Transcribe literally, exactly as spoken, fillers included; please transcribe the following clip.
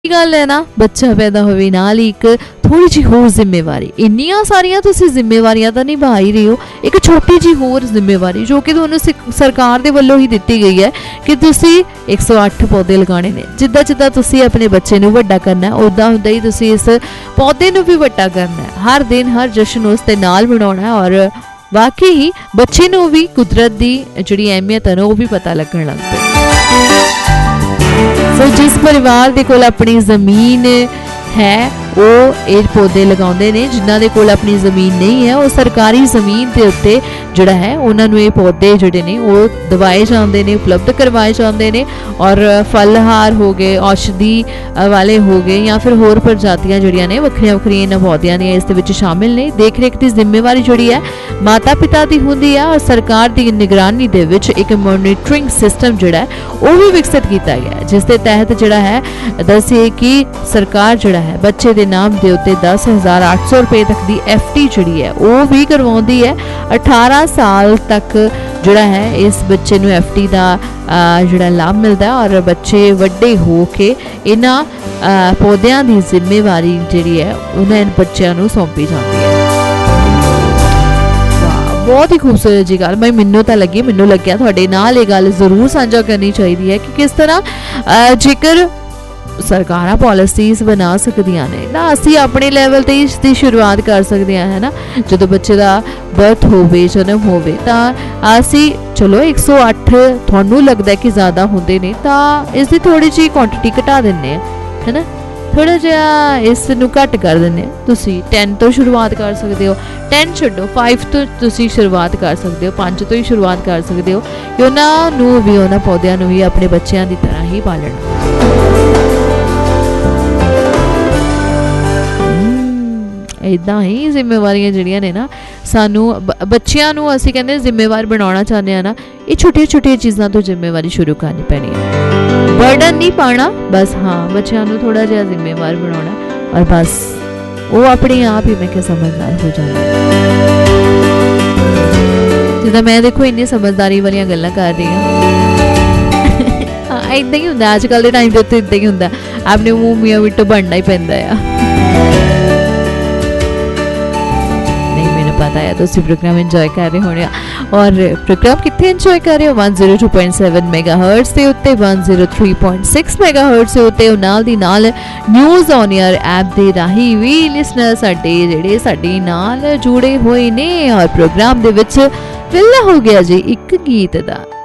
गल है ना, बच्चा पैदा होवे नाल ही एक थोड़ी जी होर जिम्मेवारी, इन्नियां सारियां तुसीं जिम्मेवारियां तां निभा ही रहे हो, एक छोटी जी होर जिम्मेवारी जो कि तुहानूं सरकार दे वल्लों ही दित्ती गई है कि तुसीं एक सौ अठ पौधे लगाने ने। जिद्दां जिद्दां तुसीं अपने बच्चे नूं वड्डा करना है उदां उदां ही तुसीं इस पौधे नूं भी वड्डा करना है। हर दिन हर जश्न उस दे नाल मनाउणा है और वाकई ही बच्चे नूं भी कुदरत दी जिहड़ी अहमियत है ना वो भी पता लगण लग पई। सो जिस परिवार दे कोल अपनी ज़मीन है वो ये पौधे लगाते हैं, जिन्हों के कोल अपनी ज़मीन नहीं है वो सरकारी ज़मीन के उत्ते जोड़ा है उन्होंने ये पौधे जोड़े ने वो दवाए जाते हैं, उपलब्ध करवाए जाते हैं और फलहार हो गए, औषधि वाले हो गए या फिर होर प्रजातियां जोड़ियां ने वक्रिया वक्रिया इन्होंने पौधों ने इस दे शामिल ने। देख रेख की जिम्मेवारी जोड़ी है माता पिता की होंगी है और सरकार की निगरानी दे विच एक मॉनिटरिंग सिस्टम जोड़ा है वो भी विकसित किया गया है, जिसके तहत जोड़ा है दसिए कि सरकार जोड़ा है बच्चे के नाम के उत्ते दस हज़ार अठ सौ रुपए तक की एफ डी जी है वो भी करवाती है। अठारह साल तक जोड़ा है इस बच्चे नूं एफ डी का जोड़ा लाभ मिलता है और बच्चे वड्डे हो के इन्हां पौधों की जिम्मेवारी जिहड़ी है उन्हें बच्चों नूं सौंपी जाती है। बहुत ही खूबसूरत जी गल भाई मैनू तो लगी मैनू लग्या तुहाडे नाल ये गल जरूर साझा करनी चाहिए है कि किस तरह जेकर सरकारां पॉलिसीज़ बना सकदियां ने ना असीं अपने लैवल ते इसकी शुरुआत कर सकते हैं, है ना। जो बच्चे का बर्थ होवे जन्म होवे तां असीं चलो एक सौ अठ तुहानूं लगदा कि ज़्यादा होंदे ने तां इसकी थोड़ी जी क्वांटिटी घटा दिंदे हैं, है ना। थोड़ा जिहा इस नूं घट कर दिंदे तुसीं टेन तो शुरुआत कर सकते हो, टेन छड्डो फाइव तो तुसीं शुरुआत कर सकते हो, पाँच तो ही शुरुआत कर सकते हो कि उन्हां नूं भी उन्हां पौधों नूं भी अपने बच्चों की तरह ही पालना। इदा ही जिम्मेवारियां जिहड़ियां ने ना सानू बच्चियां नूं असीं कहंदे जिम्मेवार बनाउणा चाहते हैं ना, ये छोटिया छोटिया चीज़ों तो जिम्मेवारी शुरू करनी पैनी है। बर्डन नहीं पाना बस, हाँ बच्चियां नूं थोड़ा जिहा जिम्मेवार बनाउणा और बस वो अपने आप ही मैं क्या समझदार हो जाए। जिद्दां मैं देखो इन्नी समझदारी वाली गल्लां कर रही हाँ हाँ इदा ही हुंदा अजकल के टाइम के उत्ते इदा ही हुंदा, अपने मूँह मियाँ मिट्टो बनना ही पैंदा है। पता है तो प्रोग्राम एंजॉय कर रहे होने और प्रोग्राम कितने एंजॉय कर रहे हो one zero two point seven megahertz के उत्ते one zero three point six megahertz के उत्ते नाल दी नाल न्यूज़ ऑन एयर ऐप दे राही भी लिसनर साडे जेडे साडे नाल जुड़े हुए ने और प्रोग्राम दे विच वेला हो गया जी एक गीत दा।